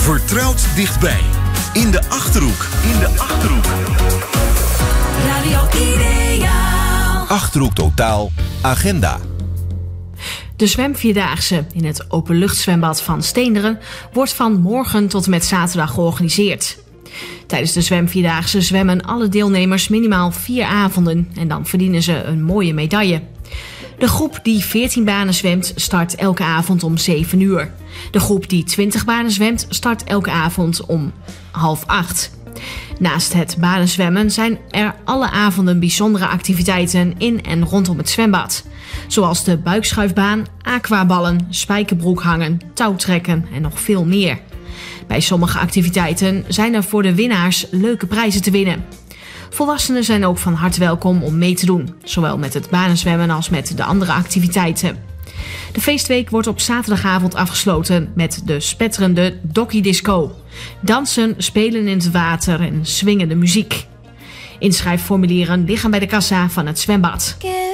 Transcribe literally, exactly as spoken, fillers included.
Vertrouwd dichtbij. In de Achterhoek. In de Achterhoek. Radio Ideaal. Achterhoek Totaal. Agenda. De zwemvierdaagse in het openluchtzwembad van Steenderen wordt van morgen tot en met zaterdag georganiseerd. Tijdens de zwemvierdaagse zwemmen alle deelnemers minimaal vier avonden en dan verdienen ze een mooie medaille. De groep die veertien banen zwemt start elke avond om zeven uur. De groep die twintig banen zwemt start elke avond om half acht. Naast het banenzwemmen zijn er alle avonden bijzondere activiteiten in en rondom het zwembad. Zoals de buikschuifbaan, aquaballen, spijkerbroek hangen, touwtrekken en nog veel meer. Bij sommige activiteiten zijn er voor de winnaars leuke prijzen te winnen. Volwassenen zijn ook van harte welkom om mee te doen, zowel met het banenzwemmen als met de andere activiteiten. De feestweek wordt op zaterdagavond afgesloten met de spetterende Dokkie Disco. Dansen, spelen in het water en swingende muziek. Inschrijfformulieren liggen bij de kassa van het zwembad.